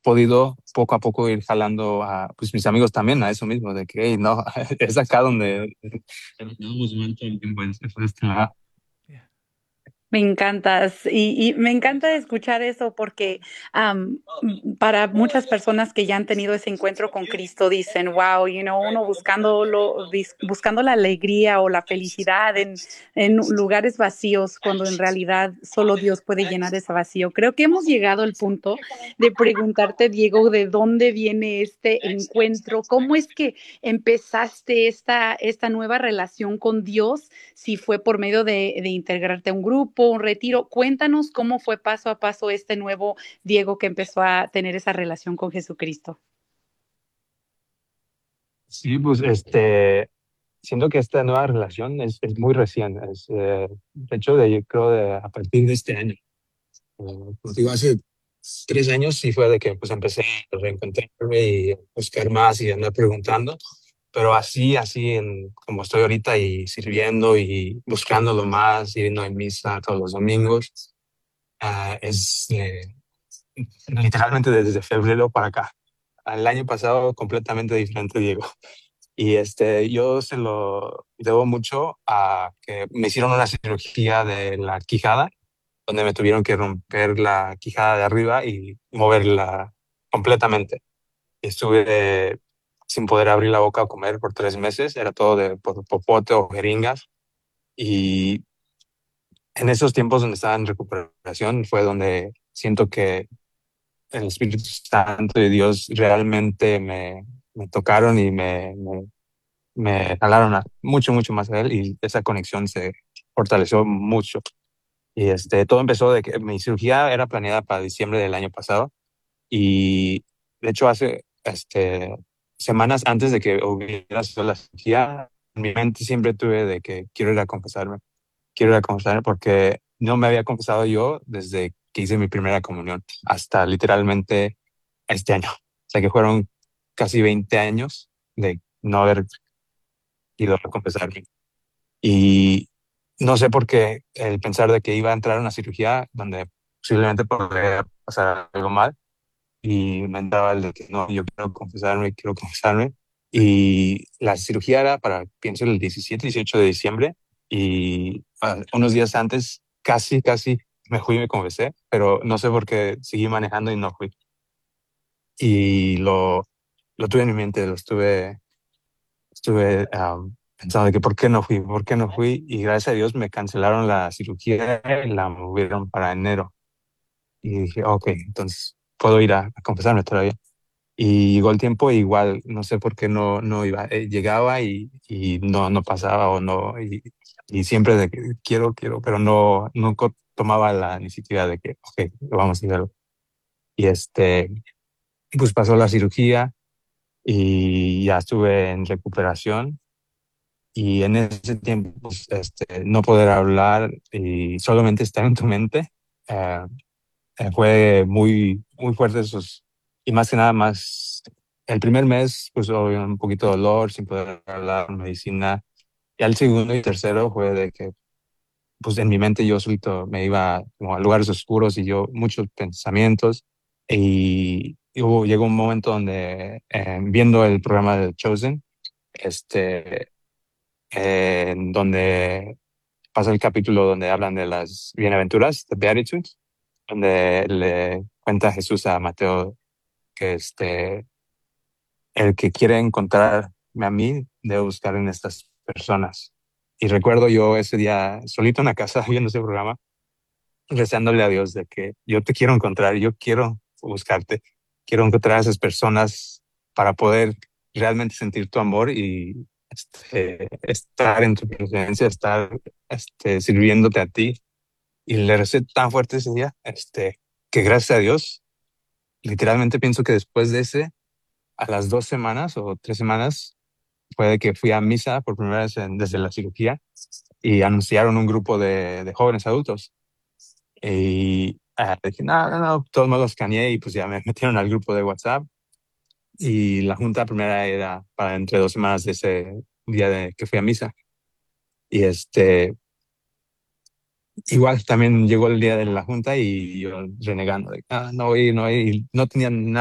podido poco a poco ir jalando a pues, mis amigos también a eso mismo, de que, hey, no, es acá donde nos mal todo el tiempo, fue este lado. Me encantas y me encanta escuchar eso porque para muchas personas que ya han tenido ese encuentro con Cristo dicen, wow, uno buscando la alegría o la felicidad en lugares vacíos cuando en realidad solo Dios puede llenar ese vacío. Creo que hemos llegado al punto de preguntarte, Diego, de dónde viene este encuentro, cómo es que empezaste esta nueva relación con Dios, si fue por medio de integrarte a un grupo, un retiro. Cuéntanos cómo fue paso a paso este nuevo Diego que empezó a tener esa relación con Jesucristo. Sí, pues siento que esta nueva relación es muy recién, de hecho, yo creo a partir de este año. Pues digo, hace 3 años sí fue de que pues empecé a reencontrarme y buscar más y andar preguntando, pero así como estoy ahorita y sirviendo y buscándolo más, yendo a misa todos los domingos, es literalmente desde febrero para acá. El año pasado completamente diferente, Diego. Y yo se lo debo mucho a que me hicieron una cirugía de la quijada, donde me tuvieron que romper la quijada de arriba y moverla completamente. Estuve sin poder abrir la boca o comer por 3 meses, era todo por popote o jeringas. Y en esos tiempos donde estaba en recuperación fue donde siento que el Espíritu Santo y Dios realmente me tocaron y me jalaron mucho, mucho más a Él y esa conexión se fortaleció mucho. Y todo empezó de que mi cirugía era planeada para diciembre del año pasado y de hecho hace semanas antes de que hubiera sido la cirugía, en mi mente siempre tuve de que quiero ir a confesarme porque no me había confesado yo desde que hice mi primera comunión hasta literalmente este año. O sea que fueron casi 20 años de no haber ido a confesarme. Y no sé por qué el pensar de que iba a entrar a una cirugía donde posiblemente podría pasar algo mal y me entraba el de que no, yo quiero confesarme. Y la cirugía era para, pienso, el 17, 18 de diciembre y unos días antes casi me fui y me confesé, pero no sé por qué seguí manejando y no fui. Y lo tuve en mi mente, estuve pensando de que por qué no fui y gracias a Dios me cancelaron la cirugía y la movieron para enero. Y dije, ok, entonces puedo ir a confesarme todavía. Y llegó el tiempo e igual, no sé por qué no iba. Llegaba y no pasaba o no. Y siempre de que quiero, pero no, nunca tomaba la iniciativa de que, ok, lo vamos a hacer. Y pues pasó la cirugía y ya estuve en recuperación. Y en ese tiempo, pues, no poder hablar y solamente estar en tu mente, eh, fue muy, muy fuerte esos. Y más que nada, más el primer mes, pues obvio, un poquito de dolor, sin poder hablar, medicina. Y al segundo y tercero fue de que, pues en mi mente yo solito me iba como a lugares oscuros y yo muchos pensamientos. Llegó un momento donde, viendo el programa de Chosen, este, en donde pasa el capítulo donde hablan de las bienaventuras, the Beatitudes, donde le cuenta Jesús a Mateo que el que quiere encontrarme a mí debe buscar en estas personas. Y recuerdo yo ese día solito en la casa viendo ese programa, rezándole a Dios de que yo te quiero encontrar, yo quiero buscarte, quiero encontrar a esas personas para poder realmente sentir tu amor y estar en tu presencia, estar sirviéndote a ti. Y le recé tan fuerte ese día, que gracias a Dios, literalmente pienso que después de ese, a las 2 semanas o 3 semanas, fue de que fui a misa por primera vez desde la cirugía y anunciaron un grupo de jóvenes adultos. Y dije, no, todos me los escaneé y pues ya me metieron al grupo de WhatsApp. Y la junta primera era para entre 2 semanas de ese día de que fui a misa. Y igual también llegó el día de la junta y yo renegando, de, no voy, no voy, y no tenía nada